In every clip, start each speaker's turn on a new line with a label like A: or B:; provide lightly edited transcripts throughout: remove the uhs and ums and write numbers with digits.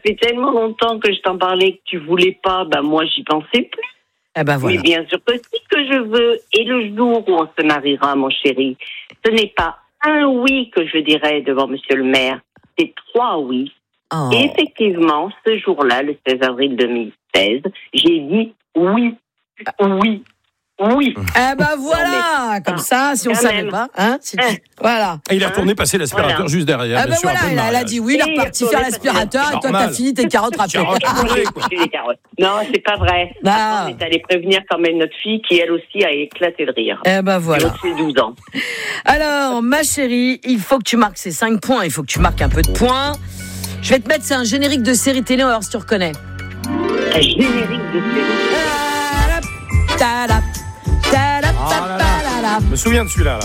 A: fait tellement longtemps que je t'en parlais que tu voulais pas, moi j'y pensais plus.
B: Eh ben voilà.
A: Mais bien sûr que si que je veux, et le jour où on se mariera, mon chéri, ce n'est pas un oui que je dirai devant monsieur le maire, c'est 3 oui.
B: Oh.
A: Et effectivement, ce jour-là, le 16 avril 2016, j'ai dit oui. Oui. Oui.
B: Eh ben voilà, comme ça, si on savait pas, hein, voilà.
C: Et il est retourné passer l'aspirateur juste derrière.
B: Ah ben voilà, elle a dit oui, il est reparti faire l'aspirateur, et toi t'as fini tes carottes râpées.
A: Non, c'est pas vrai.
B: Ah.
A: On est allé prévenir quand même notre fille qui elle aussi a éclaté de rire.
B: Eh ben voilà.
A: Elle a 12 ans.
B: Alors, ma chérie, il faut que tu marques ces 5 points, il faut que tu marques un peu de points. Je vais te mettre, c'est un générique de série télé, on va voir si tu reconnais.
A: Un générique de série.
C: Je me souviens de celui-là.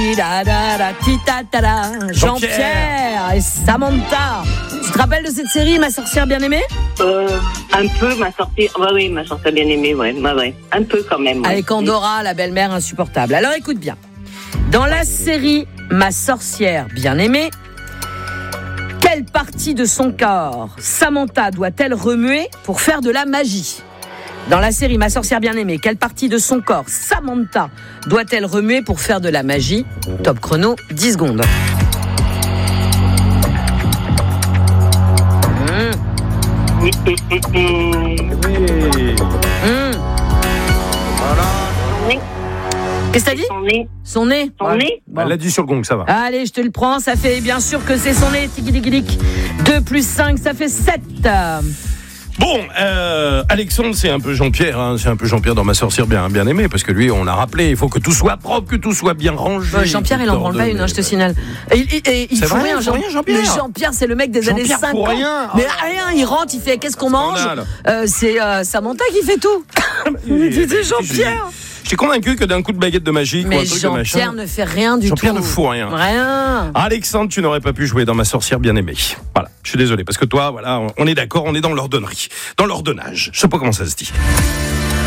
B: Jean-Pierre et Samantha. Tu te rappelles de cette série, Ma sorcière bien-aimée ?
A: Un peu, ma sorcière bien-aimée, ouais. Un peu quand même. Ouais.
B: Avec Andorra, la belle-mère insupportable. Alors écoute bien. Dans la série Ma sorcière bien-aimée, quelle partie de son corps Samantha doit-elle remuer pour faire de la magie ? Dans la série Ma sorcière bien-aimée, quelle partie de son corps Samantha doit-elle remuer pour faire de la magie ? Top chrono, 10 secondes.
C: Oui.
B: Qu'est-ce que t'as dit ? Son nez.
A: Son nez.
B: Bon.
C: Elle l'a dit sur le gong, ça va.
B: Allez, je te le prends, ça fait bien sûr que c'est son nez. Tiki-tiki-lik. 2 plus 5, ça fait 7.
C: Bon, Alexandre, c'est un peu Jean-Pierre, hein, c'est un peu Jean-Pierre dans Ma sorcière bien-aimée, parce que lui, on l'a rappelé, il faut que tout soit propre, que tout soit bien rangé.
B: Jean-Pierre, il en branle pas une, je te signale. Il
C: c'est
B: faut
C: vrai,
B: rien,
C: Jean-Pierre.
B: Mais Jean-Pierre, c'est le mec des années 50.
C: Pour rien.
B: Mais rien, il rentre, il fait qu'est-ce qu'on mange. C'est Samantha qui fait tout. C'est Jean-Pierre.
C: Je suis convaincu que d'un coup de baguette de magie,
B: mais
C: ou un truc de machin,
B: Jean-Pierre ne fait rien du tout.
C: Jean-Pierre ne fout rien.
B: Rien.
C: Alexandre, tu n'aurais pas pu jouer dans Ma sorcière bien-aimée. Voilà, je suis désolé, parce que toi, voilà, on est d'accord, on est dans l'ordonnerie, dans l'ordonnage. Je sais pas comment ça se dit.